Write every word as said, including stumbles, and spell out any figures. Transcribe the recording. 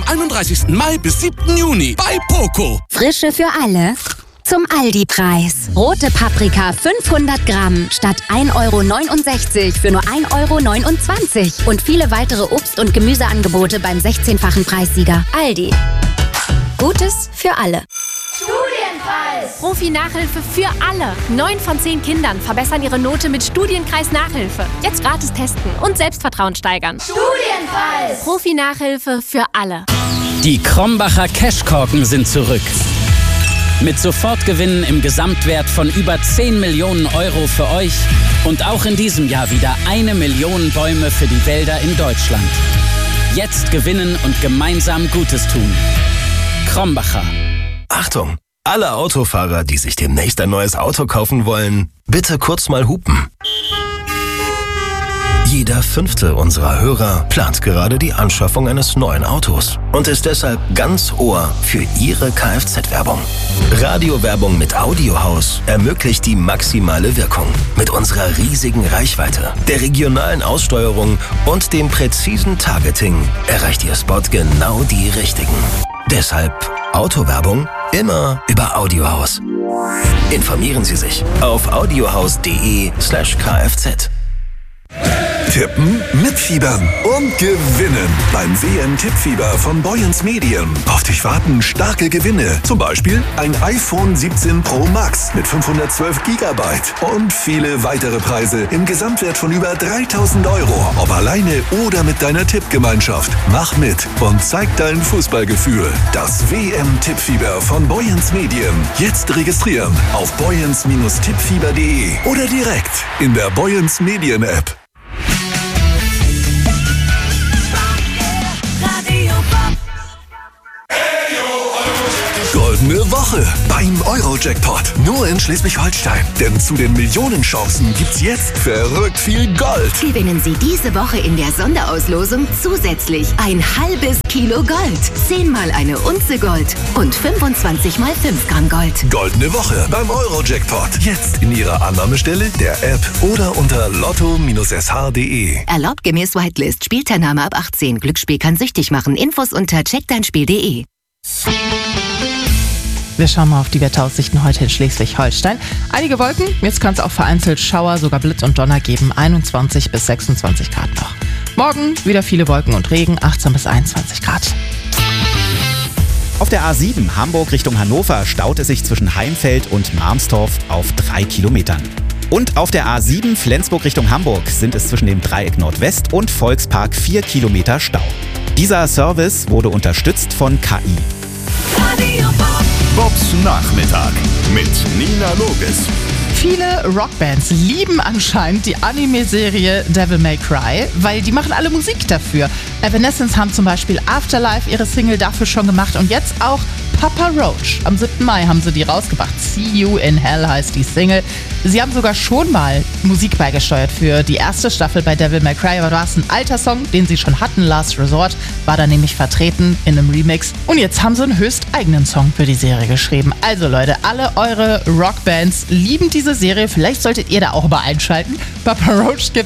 einunddreißigsten Mai bis siebten Juni bei Poco. Frische für alle. Zum Aldi-Preis. Rote Paprika fünfhundert Gramm statt ein Euro neunundsechzig für nur ein Euro neunundzwanzig. Und viele weitere Obst- und Gemüseangebote beim sechzehnfachen Preissieger. Aldi. Gutes für alle. Studienpreis! Profi-Nachhilfe für alle. Neun von zehn Kindern verbessern ihre Note mit Studienkreis-Nachhilfe. Jetzt gratis testen und Selbstvertrauen steigern. Studienpreis! Profi-Nachhilfe für alle. Die Krombacher Cashkorken sind zurück. Mit Sofortgewinnen im Gesamtwert von über zehn Millionen Euro für euch und auch in diesem Jahr wieder eine Million Bäume für die Wälder in Deutschland. Jetzt gewinnen und gemeinsam Gutes tun. Krombacher. Achtung! Alle Autofahrer, die sich demnächst ein neues Auto kaufen wollen, bitte kurz mal hupen. Jeder fünfte unserer Hörer plant gerade die Anschaffung eines neuen Autos und ist deshalb ganz Ohr für Ihre Kfz-Werbung. Radiowerbung mit Audiohaus ermöglicht die maximale Wirkung. Mit unserer riesigen Reichweite, der regionalen Aussteuerung und dem präzisen Targeting erreicht Ihr Spot genau die Richtigen. Deshalb Autowerbung immer über Audiohaus. Informieren Sie sich auf audiohaus.de slash kfz. Tippen, mitfiebern und gewinnen. Beim W M-Tippfieber von Boyens Medien. Auf dich warten starke Gewinne. Zum Beispiel ein iPhone siebzehn Pro Max mit fünfhundertzwölf Gigabyte. Und viele weitere Preise im Gesamtwert von über dreitausend Euro. Ob alleine oder mit deiner Tippgemeinschaft. Mach mit und zeig dein Fußballgefühl. Das W M-Tippfieber von Boyens Medien. Jetzt registrieren auf boyens Tippfieber punkt de oder direkt in der Boyens Medien App. Goldene Woche beim Euro-Jackpot. Nur in Schleswig-Holstein. Denn zu den Millionenchancen gibt's jetzt verrückt viel Gold. Gewinnen Sie diese Woche in der Sonderauslosung zusätzlich ein halbes Kilo Gold, zehnmal eine Unze Gold und fünfundzwanzig mal fünf Gramm Gold. Goldene Woche beim Euro-Jackpot. Jetzt in Ihrer Annahmestelle, der App oder unter lotto S H punkt de. Erlaubt gemäß Whitelist. Spielteilnahme ab achtzehn. Glücksspiel kann süchtig machen. Infos unter check dein spiel punkt de. Wir schauen mal auf die Wetteraussichten heute in Schleswig-Holstein. Einige Wolken, jetzt kann es auch vereinzelt Schauer, sogar Blitz und Donner geben. einundzwanzig bis sechsundzwanzig Grad noch. Morgen wieder viele Wolken und Regen, achtzehn bis einundzwanzig Grad. Auf der A sieben Hamburg Richtung Hannover staut es sich zwischen Heimfeld und Marmstorf auf drei Kilometern. Und auf der A sieben Flensburg Richtung Hamburg sind es zwischen dem Dreieck Nordwest und Volkspark vier Kilometer Stau. Dieser Service wurde unterstützt von K I. Bobs Nachmittag mit Nina Loges. Viele Rockbands lieben anscheinend die Anime-Serie Devil May Cry, weil die machen alle Musik dafür. Evanescence haben zum Beispiel Afterlife ihre Single dafür schon gemacht und jetzt auch Papa Roach. Am siebten Mai haben sie die rausgebracht. See You in Hell heißt die Single. Sie haben sogar schon mal Musik beigesteuert für die erste Staffel bei Devil May Cry, aber da war es ein alter Song, den sie schon hatten. Last Resort war da nämlich vertreten in einem Remix. Und jetzt haben sie einen höchst eigenen Song für die Serie geschrieben. Also Leute, alle eure Rockbands lieben diese Serie. Vielleicht solltet ihr da auch mal einschalten. Papa Roach gibt